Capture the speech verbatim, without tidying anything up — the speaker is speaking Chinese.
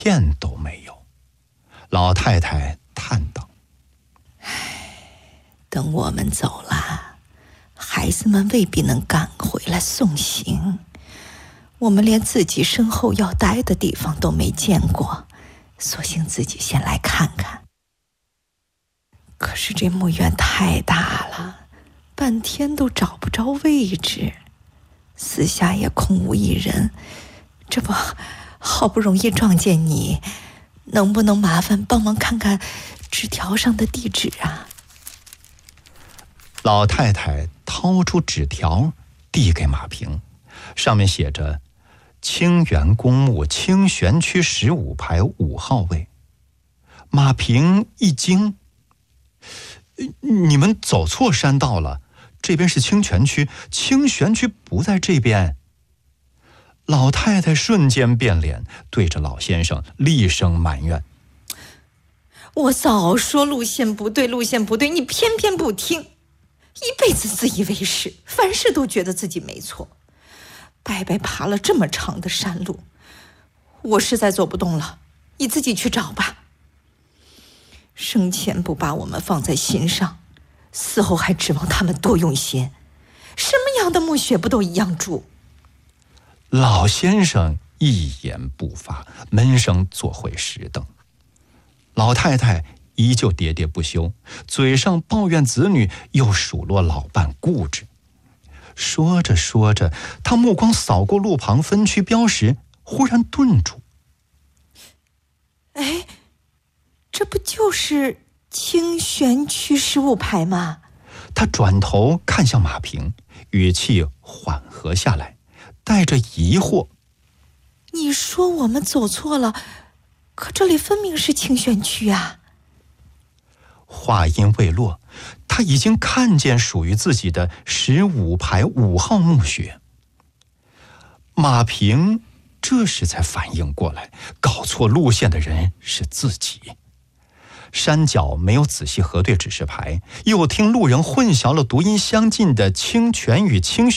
片都没有。老太太叹道： 等我们走了，孩子们未必能赶回来送行，我们连自己身后要待的地方都没见过，索性自己先来看看。可是这墓园太大了，半天都找不着位置，四下也空无一人，这不好不容易撞见你，能不能麻烦帮忙看看纸条上的地址啊？ 老太太掏出纸条递给马平，上面写着清源公墓清玄区十五排五号位。马平一惊：你们走错山道了，这边是清泉区，清玄区不在这边。老太太瞬间变脸，对着老先生厉声埋怨： 我早说路线不对，路线不对，你偏偏不听，一辈子自以为是，凡事都觉得自己没错，白白爬了这么长的山路，我实在走不动了，你自己去找吧。生前不把我们放在心上，死后还指望他们多用心，什么样的墓穴不都一样住？ 老先生一言不发，闷声坐回石凳。老太太依旧喋喋不休，嘴上抱怨子女，又数落老伴固执。说着说着，他目光扫过路旁分区标识，忽然顿住。 哎，这不就是清玄区十五排吗？ 他转头看向马平，语气缓和下来，带着疑惑： 你说我们走错了，可这里分明是清玄区啊。 话音未落，他已经看见属于自己的十五排五号墓穴。马平这时才反应过来，搞错路线的人是自己。山脚没有仔细核对指示牌，又听路人混淆了读音相近的清泉与清